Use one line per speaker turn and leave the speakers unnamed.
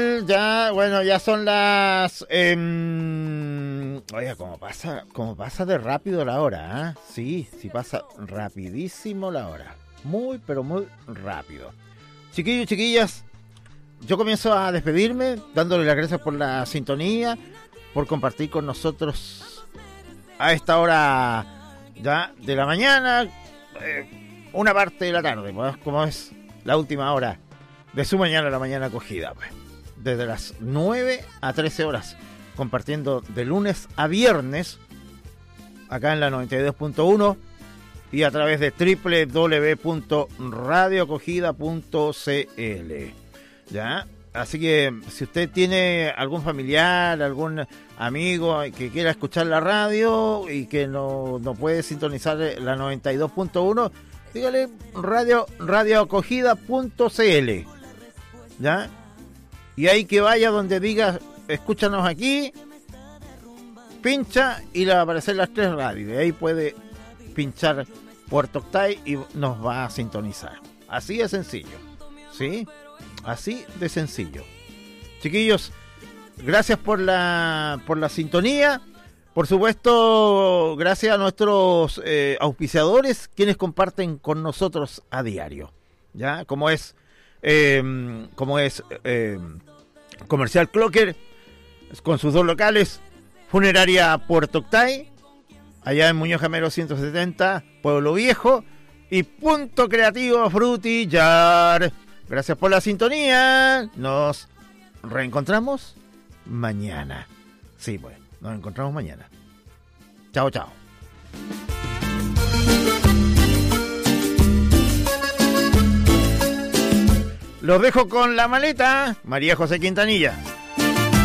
Ya, bueno, ya son las... Oiga, cómo pasa de rápido la hora, ¿eh? Sí, pasa rapidísimo la hora. Muy, pero muy rápido. Chiquillos y chiquillas, yo comienzo a despedirme, dándole las gracias por la sintonía, por compartir con nosotros a esta hora ya de la mañana, una parte de la tarde, pues, como es la última hora de su mañana, la mañana acogida, pues. Desde las 9 a 13 horas, compartiendo de lunes a viernes, acá en la 92.1 y a través de www.radioacogida.cl. ¿Ya? Así que si usted tiene algún familiar, algún amigo que quiera escuchar la radio y que no puede sintonizar la 92.1, dígale radioacogida.cl. ¿Ya? Y ahí que vaya donde diga, escúchanos aquí, pincha y le va a aparecer las 3 radios. Y ahí puede pinchar Puerto Octay y nos va a sintonizar. Así de sencillo, ¿sí? Así de sencillo. Chiquillos, gracias por la sintonía. Por supuesto, gracias a nuestros auspiciadores, quienes comparten con nosotros a diario. ¿Ya? Como es Comercial Clocker, con sus 2 locales, Funeraria Puerto Octay, allá en Muñoz Jamero 170, Pueblo Viejo, y Punto Creativo Frutillar. Gracias por la sintonía. Nos reencontramos mañana. Sí, pues, nos encontramos mañana. Chao, chao. Los dejo con la maleta, María José Quintanilla.